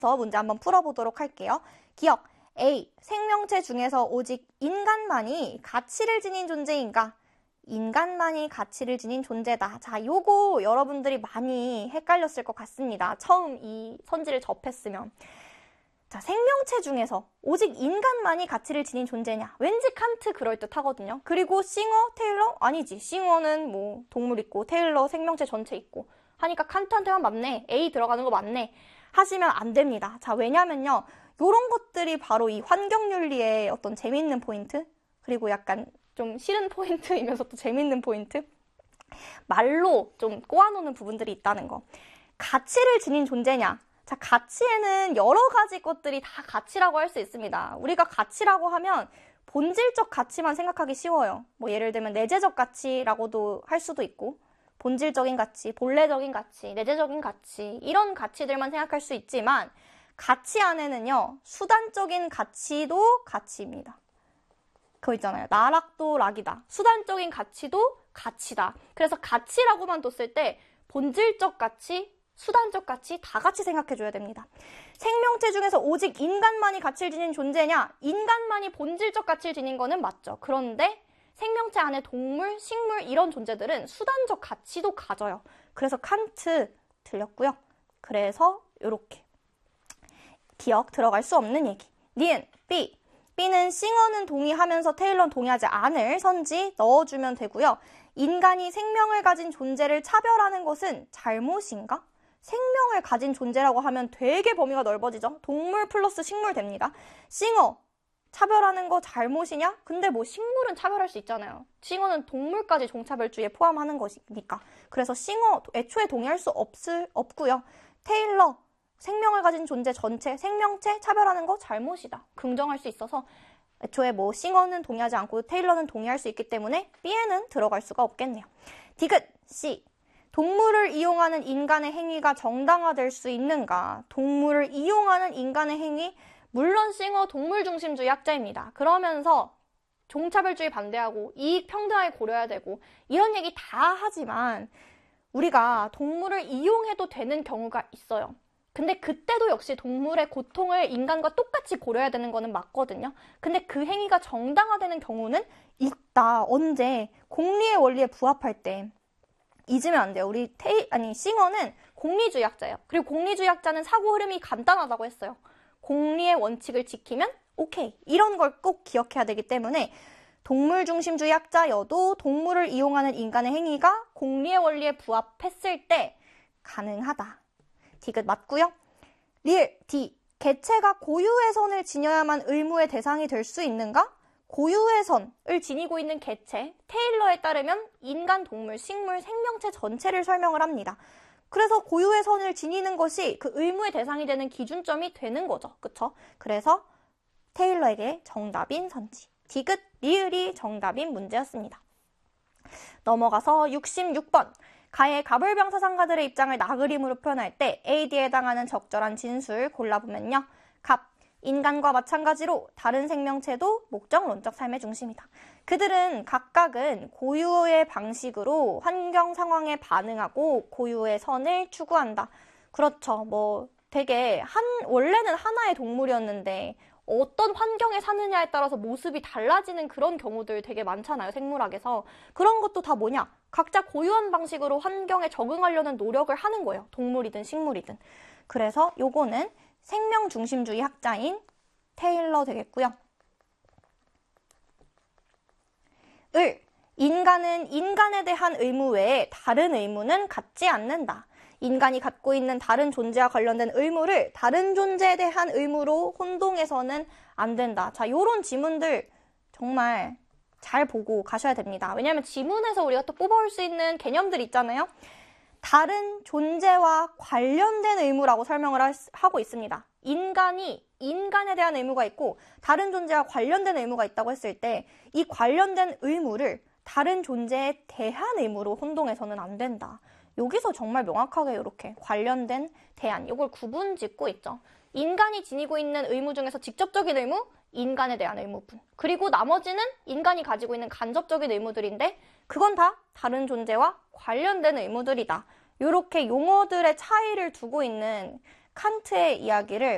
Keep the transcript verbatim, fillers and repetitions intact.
문제 한번 풀어보도록 할게요. 기억, A. 생명체 중에서 오직 인간만이 가치를 지닌 존재인가? 인간만이 가치를 지닌 존재다. 자, 요거 여러분들이 많이 헷갈렸을 것 같습니다. 처음 이 선지를 접했으면. 자, 생명체 중에서 오직 인간만이 가치를 지닌 존재냐? 왠지 칸트 그럴듯하거든요. 그리고 싱어, 테일러? 아니지. 싱어는 뭐 동물 있고 테일러 생명체 전체 있고 하니까 칸트한테만 맞네. A 들어가는 거 맞네. 하시면 안 됩니다. 자, 왜냐면요. 요런 것들이 바로 이 환경윤리의 어떤 재밌는 포인트? 그리고 약간 좀 싫은 포인트이면서 또 재밌는 포인트? 말로 좀 꼬아놓는 부분들이 있다는 거. 가치를 지닌 존재냐? 자, 가치에는 여러 가지 것들이 다 가치라고 할 수 있습니다. 우리가 가치라고 하면 본질적 가치만 생각하기 쉬워요. 뭐 예를 들면 내재적 가치라고도 할 수도 있고 본질적인 가치, 본래적인 가치, 내재적인 가치 이런 가치들만 생각할 수 있지만 가치 안에는요. 수단적인 가치도 가치입니다. 그거 있잖아요. 나락도 락이다. 수단적인 가치도 가치다. 그래서 가치라고만 뒀을 때 본질적 가치, 수단적 가치 다 같이 생각해줘야 됩니다. 생명체 중에서 오직 인간만이 가치를 지닌 존재냐? 인간만이 본질적 가치를 지닌 거는 맞죠. 그런데 생명체 안에 동물, 식물 이런 존재들은 수단적 가치도 가져요. 그래서 칸트 틀렸고요. 그래서 이렇게 기억 들어갈 수 없는 얘기. 니은 B. B는 싱어는 동의하면서 테일러는 동의하지 않을 선지 넣어주면 되고요. 인간이 생명을 가진 존재를 차별하는 것은 잘못인가? 생명을 가진 존재라고 하면 되게 범위가 넓어지죠. 동물 플러스 식물 됩니다. 싱어, 차별하는 거 잘못이냐? 근데 뭐 식물은 차별할 수 있잖아요. 싱어는 동물까지 종차별주의에 포함하는 것이니까. 그래서 싱어, 애초에 동의할 수 없을, 없고요. 테일러, 생명을 가진 존재 전체, 생명체 차별하는 거 잘못이다. 긍정할 수 있어서 애초에 뭐 싱어는 동의하지 않고 테일러는 동의할 수 있기 때문에 B에는 들어갈 수가 없겠네요. 디귿, C. 동물을 이용하는 인간의 행위가 정당화될 수 있는가? 동물을 이용하는 인간의 행위, 물론 싱어 동물중심주의 학자입니다. 그러면서 종차별주의 반대하고 이익 평등하게 고려해야 되고 이런 얘기 다 하지만 우리가 동물을 이용해도 되는 경우가 있어요. 근데 그때도 역시 동물의 고통을 인간과 똑같이 고려해야 되는 거는 맞거든요. 근데 그 행위가 정당화되는 경우는 있다. 언제? 공리의 원리에 부합할 때. 잊으면 안 돼요. 우리 테이, 아니, 싱어는 공리주의 학자예요. 그리고 공리주의 학자는 사고 흐름이 간단하다고 했어요. 공리의 원칙을 지키면 오케이. 이런 걸 꼭 기억해야 되기 때문에 동물 중심주의 학자여도 동물을 이용하는 인간의 행위가 공리의 원리에 부합했을 때 가능하다. 디귿 맞고요. 리을, D. 개체가 고유의 선을 지녀야만 의무의 대상이 될 수 있는가? 고유의 선을 지니고 있는 개체, 테일러에 따르면 인간, 동물, 식물, 생명체 전체를 설명을 합니다. 그래서 고유의 선을 지니는 것이 그 의무의 대상이 되는 기준점이 되는 거죠. 그쵸? 그래서 테일러에게 정답인 선지. 디귿, 리을이 정답인 문제였습니다. 넘어가서 육십육 번. 가의 가불병사상가들의 입장을 나그림으로 표현할 때 에이 디에 해당하는 적절한 진술 골라보면요. 갑, 인간과 마찬가지로 다른 생명체도 목적론적 삶의 중심이다. 그들은 각각은 고유의 방식으로 환경 상황에 반응하고 고유의 선을 추구한다. 그렇죠. 뭐 되게 한 원래는 하나의 동물이었는데 어떤 환경에 사느냐에 따라서 모습이 달라지는 그런 경우들 되게 많잖아요. 생물학에서. 그런 것도 다 뭐냐? 각자 고유한 방식으로 환경에 적응하려는 노력을 하는 거예요. 동물이든 식물이든. 그래서 요거는 생명 중심주의 학자인 테일러 되겠고요. 을, 인간은 인간에 대한 의무 외에 다른 의무는 갖지 않는다. 인간이 갖고 있는 다른 존재와 관련된 의무를 다른 존재에 대한 의무로 혼동해서는 안 된다. 자, 요런 지문들 정말 잘 보고 가셔야 됩니다. 왜냐하면 지문에서 우리가 또 뽑아올 수 있는 개념들 있잖아요. 다른 존재와 관련된 의무라고 설명을 하, 하고 있습니다. 인간이 인간에 대한 의무가 있고 다른 존재와 관련된 의무가 있다고 했을 때 이 관련된 의무를 다른 존재에 대한 의무로 혼동해서는 안 된다. 여기서 정말 명확하게 이렇게 관련된 대안, 이걸 구분 짓고 있죠. 인간이 지니고 있는 의무 중에서 직접적인 의무, 인간에 대한 의무분. 그리고 나머지는 인간이 가지고 있는 간접적인 의무들인데 그건 다 다른 존재와 관련된 의무들이다. 이렇게 용어들의 차이를 두고 있는 칸트의 이야기를